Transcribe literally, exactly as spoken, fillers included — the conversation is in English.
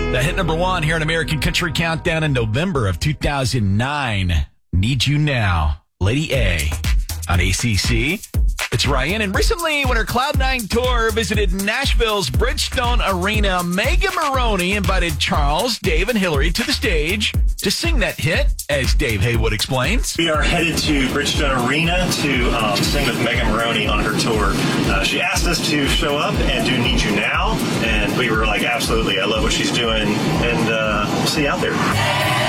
The hit number one here in American Country Countdown in November of two thousand nine. Need You Now, Lady A on A C C. It's Ryan, and recently when her Cloud nine tour visited Nashville's Bridgestone Arena, Megan Moroney invited Charles, Dave, and Hillary to the stage to sing that hit, as Dave Haywood explains. We are headed to Bridgestone Arena to um, sing with Megan Moroney on her tour. Uh, she asked us to show up and do Need You Now, and we were like, absolutely, I love what she's doing, and uh, we'll see you out there.